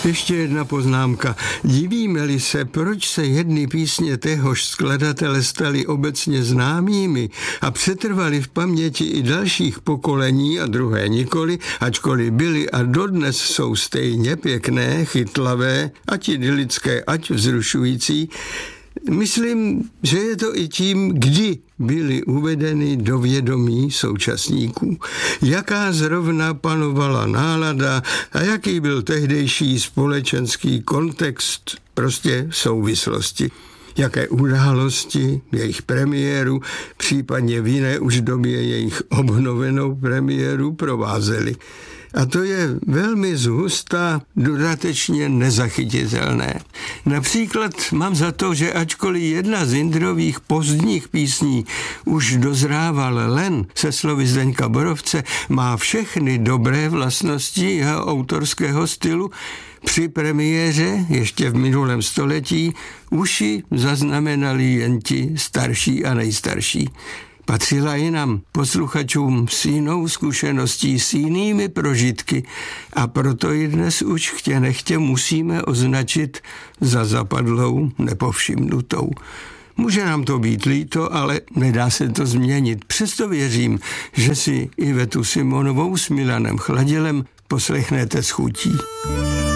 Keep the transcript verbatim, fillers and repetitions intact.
Ještě jedna poznámka. Divíme-li se, proč se jedny písně téhož skladatele staly obecně známými a přetrvaly v paměti i dalších pokolení a druhé nikoli, ačkoliv byly a dodnes jsou stejně pěkné, chytlavé, ať idylické, ať vzrušující, myslím, že je to i tím, kdy byly uvedeny do vědomí současníků. Jaká zrovna panovala nálada a jaký byl tehdejší společenský kontext, prostě souvislosti. Jaké události, jejich premiéru, případně v jiné už době jejich obnovenou premiéru provázely. A to je velmi zhusta dodatečně nezachytitelné. Například mám za to, že ačkoliv jedna z Jindrových pozdních písní už dozrával len se slovy Zdeňka Borovce, má všechny dobré vlastnosti jeho autorského stylu, při premiéře, ještě v minulém století, uši zaznamenali jen ti starší a nejstarší. Patřila i nám, posluchačům, s jinou zkušeností, s jinými prožitky a proto ji dnes už chtě nechtě musíme označit za zapadlou, nepovšimnutou. Může nám to být líto, ale nedá se to změnit. Přesto věřím, že si Ivetu Simonovou s Milanem Chladilem poslechnete s chutí.